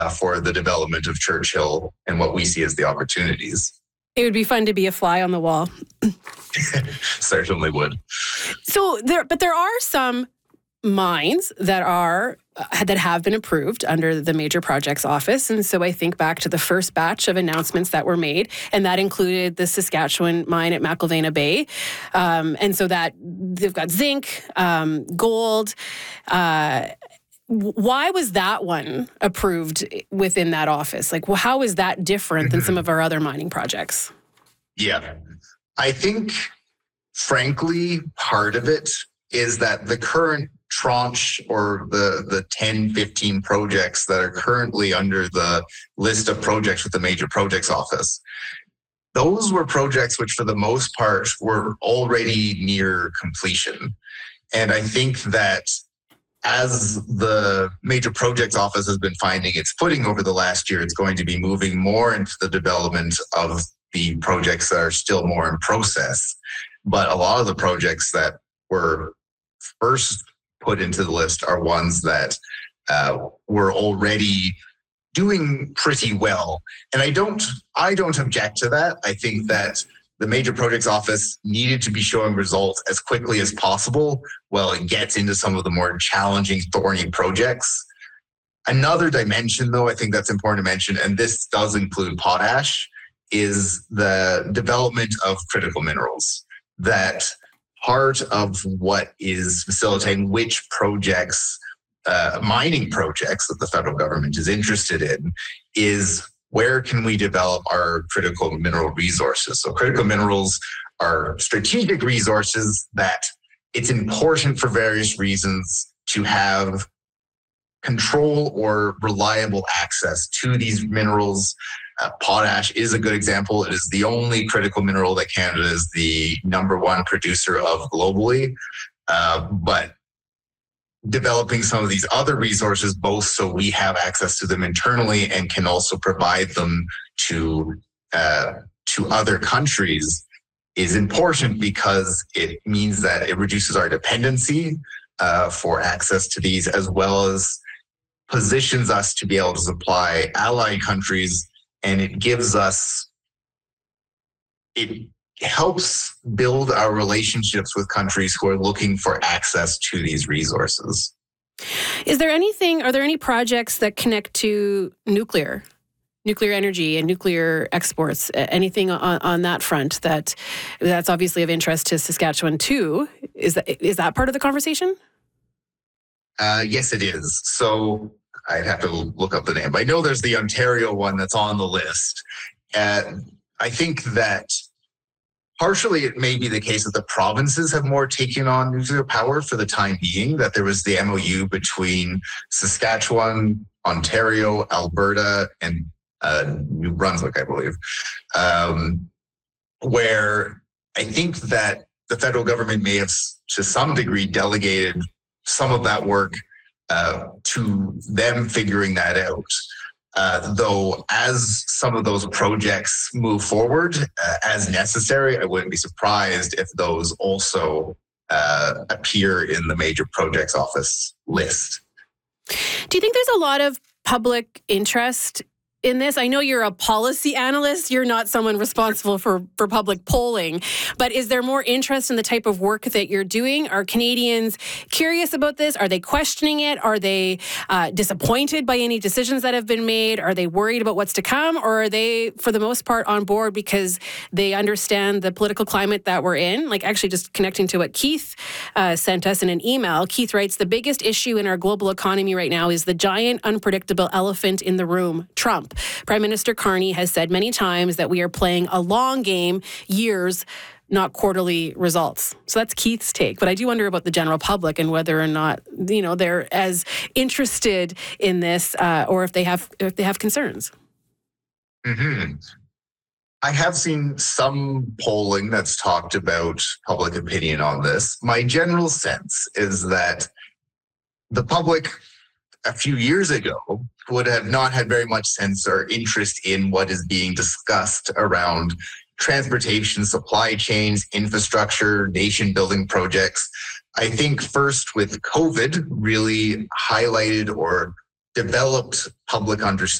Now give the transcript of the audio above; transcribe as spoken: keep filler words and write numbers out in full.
uh, for the development of Churchill and what we see as the opportunities. It would be fun to be a fly on the wall. Certainly would. So there, but there are some mines that are uh, that have been approved under the Major Projects Office. And so I think back to the first batch of announcements that were made, and that included the Saskatchewan mine at McIlvenna Bay. Um, and so that they've got zinc, um, gold. Uh, why was that one approved within that office? Like, well, how is that different than some of our other mining projects? Yeah, I think, frankly, part of it is that the current tranche or the, the ten, fifteen projects that are currently under the list of projects with the Major Projects Office, those were projects which for the most part were already near completion. And I think that as the Major Projects Office has been finding its footing over the last year, it's going to be moving more into the development of the projects that are still more in process. But a lot of the projects that were first put into the list are ones that uh, were already doing pretty well. And I don't, I don't object to that. I think that the Major Projects Office needed to be showing results as quickly as possible while it gets into some of the more challenging, thorny projects. Another dimension, though, I think that's important to mention, and this does include potash, is the development of critical minerals. That part of what is facilitating which projects, uh, mining projects that the federal government is interested in, is where can we develop our critical mineral resources? So critical minerals are strategic resources that it's important for various reasons to have control or reliable access to these minerals. Uh, potash is a good example. It is the only critical mineral that Canada is the number one producer of globally. Uh, but developing some of these other resources, both so we have access to them internally and can also provide them to uh, to other countries, is important because it means that it reduces our dependency uh, for access to these, as well as positions us to be able to supply allied countries, and it gives us, it helps build our relationships with countries who are looking for access to these resources. Is there anything, are there any projects that connect to nuclear, nuclear energy and nuclear exports? Anything on, on that front that that's obviously of interest to Saskatchewan too? Is that, is that part of the conversation? Uh, yes, it is. So I'd have to look up the name. I know there's the Ontario one that's on the list. Uh, I think that partially, it may be the case that the provinces have more taken on nuclear power for the time being, that there was the M O U between Saskatchewan, Ontario, Alberta, and uh, New Brunswick, I believe, um, where I think that the federal government may have, to some degree, delegated some of that work uh, to them figuring that out. Uh, though as some of those projects move forward uh, as necessary, I wouldn't be surprised if those also uh, appear in the Major Projects Office list. Do you think there's a lot of public interest in this? I know you're a policy analyst. You're not someone responsible for, for public polling. But is there more interest in the type of work that you're doing? Are Canadians curious about this? Are they questioning it? Are they uh, disappointed by any decisions that have been made? Are they worried about what's to come? Or are they, for the most part, on board because they understand the political climate that we're in? Like, actually just connecting to what Keith uh, sent us in an email. Keith writes, the biggest issue in our global economy right now is the giant, unpredictable elephant in the room, Trump. Prime Minister Carney has said many times that we are playing a long game, years, not quarterly results. So that's Keith's take. But I do wonder about the general public and whether or not, you know, they're as interested in this uh, or if they have if they have concerns. Mm-hmm. I have seen some polling that's talked about public opinion on this. My general sense is that the public a few years ago would have not had very much sense or interest in what is being discussed around transportation, supply chains, infrastructure, nation building projects. I think first with COVID really highlighted or developed public understanding